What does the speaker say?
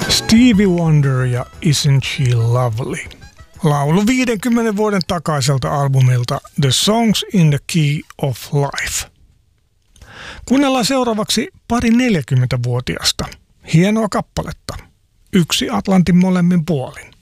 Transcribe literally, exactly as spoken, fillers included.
Stevie Wonder ja Isn't She Lovely? Laulu viidenkymmenen vuoden takaiselta albumilta The Songs in the Key of Life. Kuunnellaan seuraavaksi pari neljäkymmentävuotiasta. Hienoa kappaletta. Yksi Atlantin molemmin puolin.